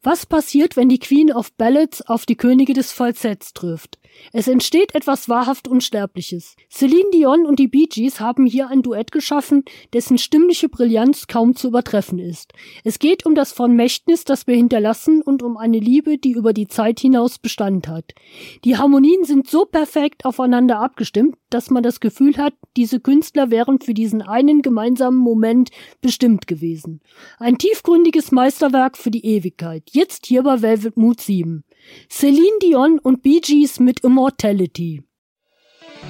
Was passiert, wenn die Queen of Ballads auf die Könige des Falsetts trifft? Es entsteht etwas wahrhaft Unsterbliches. Celine Dion und die Bee Gees haben hier ein Duett geschaffen, dessen stimmliche Brillanz kaum zu übertreffen ist. Es geht um das Vermächtnis, das wir hinterlassen, und um eine Liebe, die über die Zeit hinaus Bestand hat. Die Harmonien sind so perfekt aufeinander abgestimmt, dass man das Gefühl hat, diese Künstler wären für diesen einen gemeinsamen Moment bestimmt gewesen. Ein tiefgründiges Meisterwerk für die Ewigkeit. Jetzt hier bei Velvet Mood 7. Celine Dion und Bee Gees mit Immortality.